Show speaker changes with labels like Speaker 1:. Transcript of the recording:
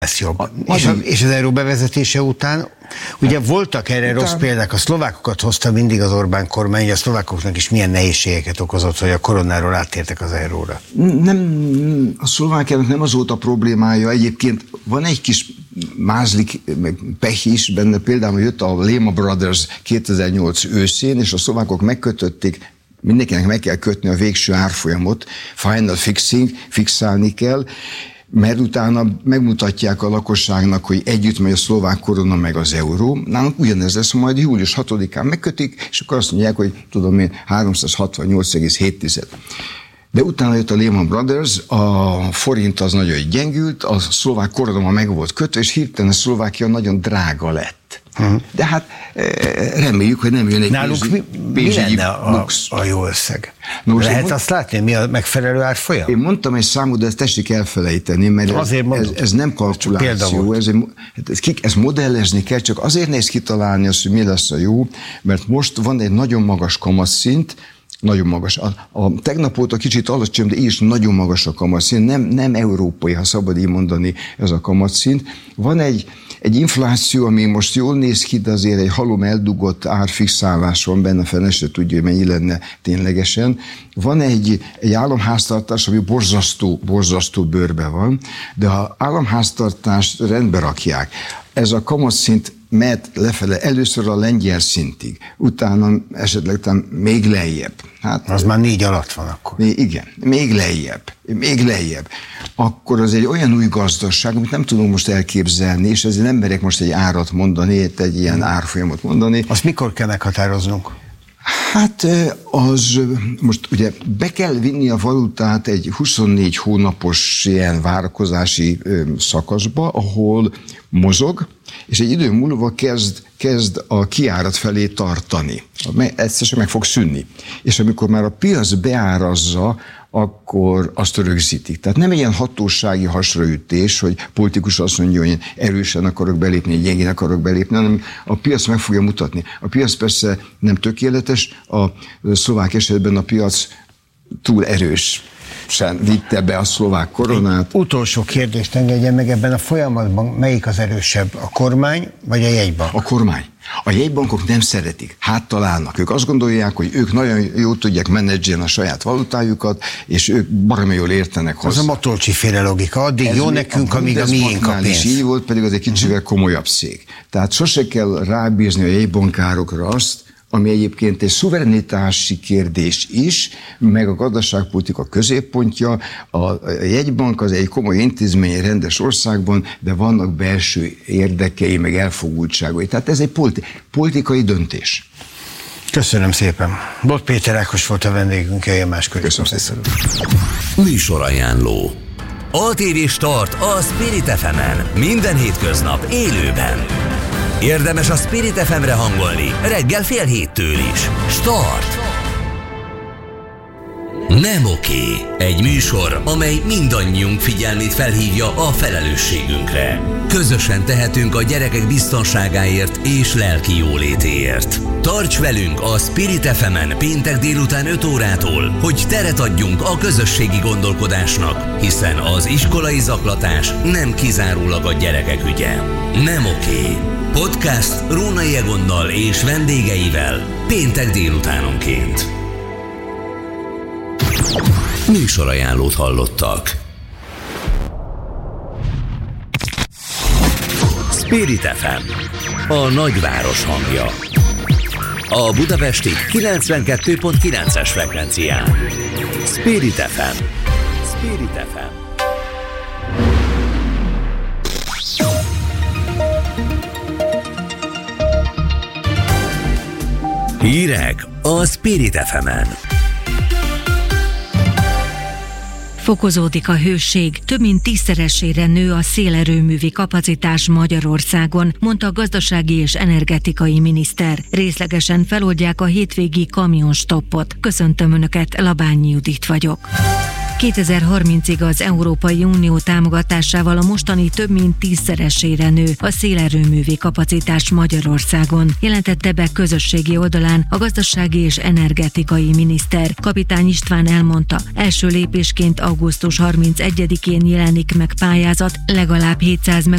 Speaker 1: lesz jobb. És az euró bevezetése után, ugye voltak erre rossz példák, a szlovákokat hozta mindig az Orbán kormány, a szlovákoknak is milyen nehézségeket okozott, hogy a koronáról áttértek az euróra.
Speaker 2: Nem, a szlovákiának nem az volt a problémája, egyébként van egy kis mázlik, meg pech is benne, például jött a Lehman Brothers 2008 őszén, és a szlovákok megkötötték, mindenkinek meg kell kötni a végső árfolyamot, final fixing, fixálni kell, mert utána megmutatják a lakosságnak, hogy együtt megy a szlovák korona meg az euró. Nálunk ugyanez lesz, majd július 6-án megkötik, és akkor azt mondják, hogy tudom én 368,7. De utána jött a Lehman Brothers, a forint az nagyon gyengült, a szlovák korona meg volt kötve, és hirtelen a Szlovákia nagyon drága lett. De hát reméljük, hogy nem jön egy
Speaker 1: nálunk mi lenne a jó összeg? Lehet azt látni, mi a megfelelő árfolyam?
Speaker 2: Én mondtam egy számot, de ezt tessék elfelejteni, mert ez nem kalkuláció, ezt modellezni kell, csak azért nehéz kitalálni azt, hogy mi lesz a jó, mert most van egy nagyon magas kamatszint, nagyon magas. A tegnap óta kicsit alacsony, de is nagyon magas a kamatszint, nem európai, ha szabad így mondani ez a kamatszint. Van egy infláció, ami most jól néz ki, de azért egy halom eldugott árfixálás van benne, fel ne se tudja, hogy mennyi lenne ténylegesen. Van egy államháztartás, ami borzasztó bőrbe van, de ha államháztartást rendbe rakják, ez a kamatszint mehet lefele először a lengyel szintig, utána esetleg még lejjebb.
Speaker 1: Hát, az már 4 alatt van akkor.
Speaker 2: Igen, még lejjebb. Akkor az egy olyan új gazdaság, amit nem tudom most elképzelni, és ezért nem merek most egy árat mondani, egy ilyen árfolyamot mondani.
Speaker 1: Azt mikor kell meghatároznunk?
Speaker 2: Hát az most ugye be kell vinni a valutát egy 24 hónapos ilyen várakozási szakaszba, ahol mozog, és egy idő múlva kezd a kiárat felé tartani. Egyszerűen meg fog szűnni. És amikor már a piac beárazza, akkor azt rögzítik. Tehát nem egy ilyen hatósági hasraütés, hogy politikus azt mondja, hogy én erősen akarok belépni, gyengén akarok belépni, hanem a piac meg fogja mutatni. A piac persze nem tökéletes, a szlovák esetben a piac túl erős. Vitte be a szlovák koronát.
Speaker 1: Utolsó kérdést engedjen meg, ebben a folyamatban melyik az erősebb, a kormány vagy a jegybank?
Speaker 2: A kormány. A jegybankok nem szeretik, háttalálnak. Ők azt gondolják, hogy ők nagyon jól tudják menedzselni a saját valutájukat, és ők baromi jól értenek hozzá.
Speaker 1: Az a Matolcsi féle logika, addig jó nekünk, amíg a miénk a pénz.
Speaker 2: Így volt, pedig az egy kicsivel komolyabb cég. Tehát sose kell rábízni a jegybankárokra azt, ami egyébként egy szuverenitási kérdés is, meg a gazdaságpolitika középpontja. A jegybank az egy komoly intézmény rendes országban, de vannak belső érdekei, meg elfogultságai. Tehát ez egy politikai döntés.
Speaker 1: Köszönöm szépen. Bot Péter Ákos volt a vendégünk, jöjjön máskor.
Speaker 2: Köszönöm szépen.
Speaker 3: Műsorajánló. ATV Start a Spirit FM-en. Minden hétköznap élőben. Érdemes a Spirit FM-re hangolni, reggel 6:30 is. Start! Nem oké. Egy műsor, amely mindannyiunk figyelmét felhívja a felelősségünkre. Közösen tehetünk a gyerekek biztonságáért és lelki jólétéért. Tarts velünk a Spirit FM-en péntek délután 5 órától, hogy teret adjunk a közösségi gondolkodásnak, hiszen az iskolai zaklatás nem kizárólag a gyerekek ügye. Nem oké. Podcast Rónai Egonnal és vendégeivel péntek délutánonként. Műsorajánlót hallottak. Spirit FM, a nagyváros hangja. A budapesti 92.9-es frekvencián. Spirit FM. Spirit FM. Hírek a Spirit FM-en.
Speaker 4: Fokozódik a hőség, több mint 10-szeresére nő a szélerőművi kapacitás Magyarországon, mondta a gazdasági és energetikai miniszter. Részlegesen feloldják a hétvégi kamionstoppot. Köszöntöm Önöket, Labányi Judit vagyok. 2030-ig az Európai Unió támogatásával a mostani több mint 10-szeresére nő a szélerőművi kapacitás Magyarországon, jelentette be közösségi oldalán a gazdasági és energetikai miniszter. Kapitány István elmondta, első lépésként augusztus 31-én jelenik meg pályázat, legalább 700